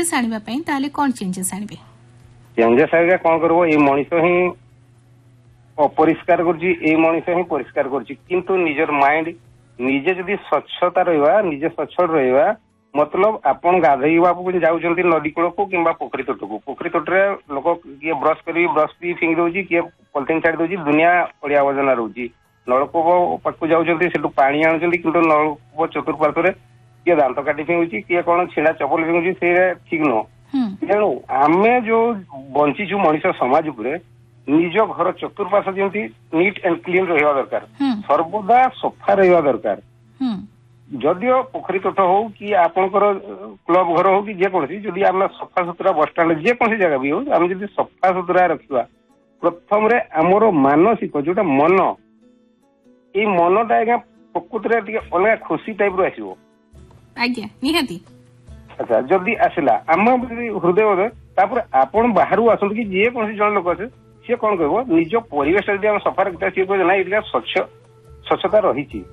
changes आनिबा पई ताले कोन changes आनिबे changes आगे कौन करबो ए मनीष ही अपरिष्कार करछि ए मनीष ही परिष्कार करछि किंतु निजर माइंड निजे जदि स्वच्छता रहिबा निजे स्वच्छ रहिबा मतलब आपण गाधेइबा को जाउछंती नदी कूल को किंबा पोखरी तोट रे लोक किए ब्रश करी ब्रश भी फिंग दउछि किए पॉलिथिन छाड़ दउछि दुनिया ओडिया आवर्जना रहउछि नलकूप पाखु जाउछंती सेटु पानी आनुछंती किंतु नलकूप चतुर्पार्श्व रे किए दांत काटी फिंगुछि किए कोन छिड़ा चपल फिंगुछि से ठीक न तेणु आमे जो बंचीछु मनीष समाज उपरे निज घर चतुर्पार्श्व जेमती नीट एंड क्लीन रहिबा दरकार सर्वदा सफा रहिबा दरकार जदियो पोखरी तोट हो कि आपनकर क्लब घर हो कि जेकोसी जदि आम सफा सुतरा बस स्टाण्ड जेकोसी जगह भी हो आम जदि सफा सुतरा रखिबा प्रथम रे हमरो मानसिक जोटा मन ए मनटा आज्ञा प्रकृति रे टिके अलगा खुशी टाइप रो आसीबो आज्ञा निहाती अच्छा जदि आसला आम हृदय तापर आपण बाहरु आसंत कि जेकोसी जन लोक आसे सी कौन कह निज परिवेश जब सफा रखता सी कह ना ये स्वच्छता रही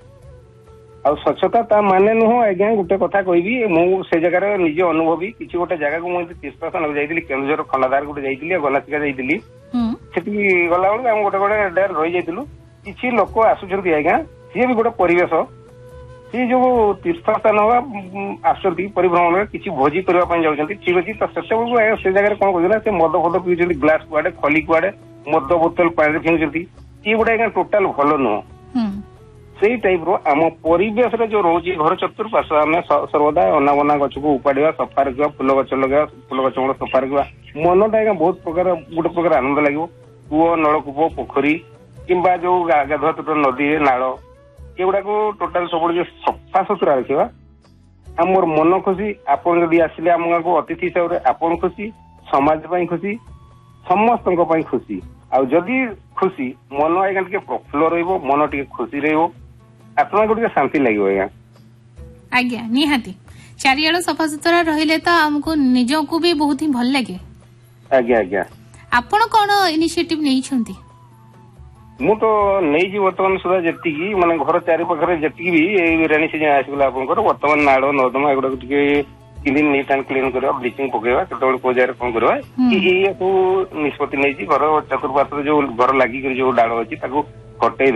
आ स्वच्छता ता माने नुह आज्ञा गोटे कथा कहबी मु से जगार निज अनुभवी किसी गोटे जगह को मुझे तीर्थस्थान जाइली केन्दुझर खंडाधार गोटे जाइली गनाचिका जाइली सेठी गला बेलू आम गोटे गोटे डेर रही जाइलु किसी लोक आसुचंती आज्ञा सी भी गोटे परिवेश सी जो तीर्थस्थान आसुचंती परिभ्रमण किसी भोजी करने जाऊँगी ठीक अच्छे तो से जगह कौन कर मद फद पीछे ग्लास कुआडे खली कुआडे मद बोतल पानी फिंगुंट ये गोटे आज्ञा टोटाल भल नुह से टाइप रो आम परिवेश जो रोचे घर चतुर्पार्श्व आम सर्वदा अनाबना गछ को उपाड़ा सफा रखा फुल गछ लगे फुल गछ गुड़ सफा रखा मनटा आज्ञा बहुत प्रकार गोटे प्रकार आनंद लगे कूଅ नलकूप पोखरी किंबा जो गाधुआ तोट नदी नाल एगुड़ा को टोटाल सब जो सफा सुतरा रखा आमर मन खुशी आपन जदि आसिले आम गाँव को अतिथि हिसाब से आपन खुशी समाज खुशी समस्त खुशी आ जदि खुशी मन आज्ञा टे प्रफुल्ल रहिबो मन टे खुशी रहिबो आत्मा को टे शांति लगे आज्ञा आज्ञा निहाती चारियाड़ सफा सुतरा रहिले तो हमको निजो को भी बहुत ही भल लगे आज्ञा आज्ञा आपण कोन इनिशिएटिव नै छंती मु तो नहीं बर्तमान सुधा जी माने घर चारि पाखे जी भी रेनी सीजन आसगला आपंकर बर्तमान नाड़ नर्दमा एगुड़ा क्लीन नीट एंड क्लीन करवा ब्लीचिंग पकेवा केतबेले को जगह कौन करवा ये निष्पत्ति नहीं घर चतुर्पार्श्व जो घर लगिक जो डाल अच्छी हटई